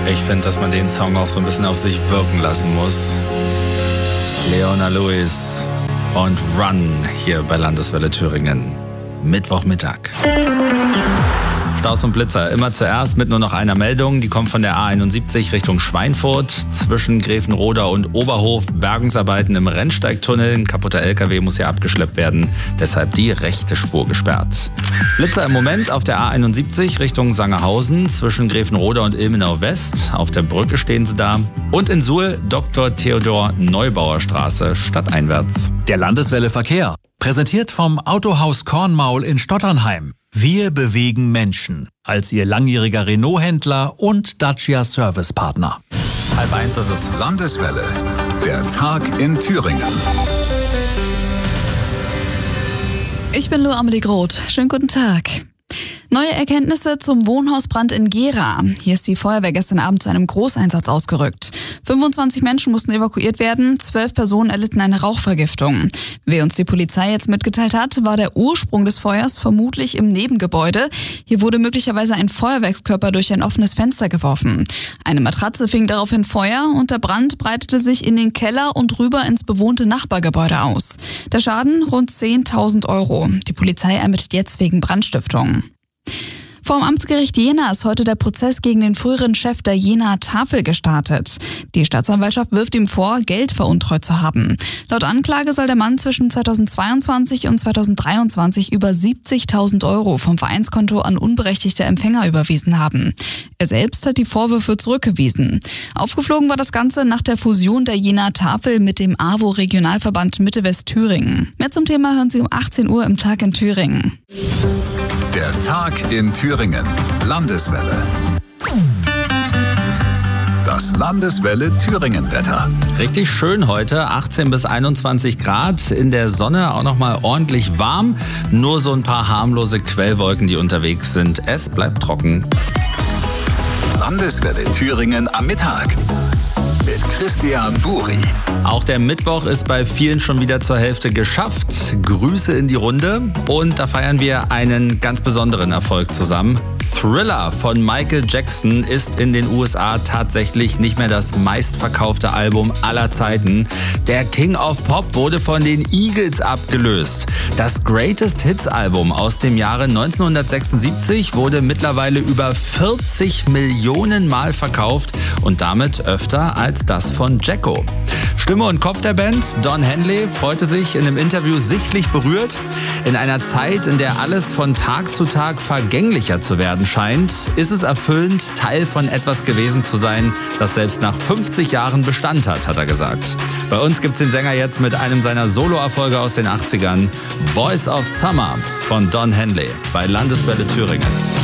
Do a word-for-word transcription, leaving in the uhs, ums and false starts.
Ich finde, dass man den Song auch so ein bisschen auf sich wirken lassen muss. Leona Lewis und Run hier bei Landeswelle Thüringen. Mittwochmittag. Staus und Blitzer. Immer zuerst mit nur noch einer Meldung. Die kommt von der A einundsiebzig Richtung Schweinfurt. Zwischen Grevenroda und Oberhof Bergungsarbeiten im Rennsteigtunnel. Ein kaputter L K W muss hier abgeschleppt werden. Deshalb die rechte Spur gesperrt. Blitzer im Moment auf der A einundsiebzig Richtung Sangerhausen. Zwischen Grevenroda und Ilmenau West. Auf der Brücke stehen sie da. Und in Suhl Doktor Theodor Neubauer Straße stadteinwärts. Der Landeswelle Verkehr. Präsentiert vom Autohaus Kornmaul in Stotternheim. Wir bewegen Menschen. Als Ihr langjähriger Renault-Händler und Dacia Servicepartner. Halb eins ist es. Landeswelle. Der Tag in Thüringen. Ich bin Lou Amelie Groth. Schönen guten Tag. Neue Erkenntnisse zum Wohnhausbrand in Gera. Hier ist die Feuerwehr gestern Abend zu einem Großeinsatz ausgerückt. fünfundzwanzig Menschen mussten evakuiert werden, zwölf Personen erlitten eine Rauchvergiftung. Wie uns die Polizei jetzt mitgeteilt hat, war der Ursprung des Feuers vermutlich im Nebengebäude. Hier wurde möglicherweise ein Feuerwerkskörper durch ein offenes Fenster geworfen. Eine Matratze fing daraufhin Feuer und der Brand breitete sich in den Keller und rüber ins bewohnte Nachbargebäude aus. Der Schaden rund zehntausend Euro. Die Polizei ermittelt jetzt wegen Brandstiftung. Vor dem Amtsgericht Jena ist heute der Prozess gegen den früheren Chef der Jenaer Tafel gestartet. Die Staatsanwaltschaft wirft ihm vor, Geld veruntreut zu haben. Laut Anklage soll der Mann zwischen zweitausendzweiundzwanzig und zweitausenddreiundzwanzig über siebzigtausend Euro vom Vereinskonto an unberechtigte Empfänger überwiesen haben. Er selbst hat die Vorwürfe zurückgewiesen. Aufgeflogen war das Ganze nach der Fusion der Jenaer Tafel mit dem A W O-Regionalverband Mitte-West-Thüringen. Mehr zum Thema hören Sie um achtzehn Uhr im Tag in Thüringen. Der Tag in Thüringen. Landeswelle. Das Landeswelle Thüringen-Wetter. Richtig schön heute, achtzehn bis einundzwanzig Grad, in der Sonne auch nochmal ordentlich warm. Nur so ein paar harmlose Quellwolken, die unterwegs sind. Es bleibt trocken. Landeswelle Thüringen am Mittag. Mit Christian Buri. Auch der Mittwoch ist bei vielen schon wieder zur Hälfte geschafft. Grüße in die Runde. Und da feiern wir einen ganz besonderen Erfolg zusammen. Thriller von Michael Jackson ist in den U S A tatsächlich nicht mehr das meistverkaufte Album aller Zeiten. Der King of Pop wurde von den Eagles abgelöst. Das Greatest Hits Album aus dem Jahre neunzehnhundertsechsundsiebzig wurde mittlerweile über vierzig Millionen Mal verkauft und damit öfter als das von Jacko. Stimme und Kopf der Band, Don Henley, freute sich in einem Interview sichtlich berührt. In einer Zeit, in der alles von Tag zu Tag vergänglicher zu werden scheint, ist es erfüllend, Teil von etwas gewesen zu sein, das selbst nach fünfzig Jahren Bestand hat, hat er gesagt. Bei uns gibt's den Sänger jetzt mit einem seiner Solo-Erfolge aus den achtzigern, Boys of Summer von Don Henley bei Landeswelle Thüringen.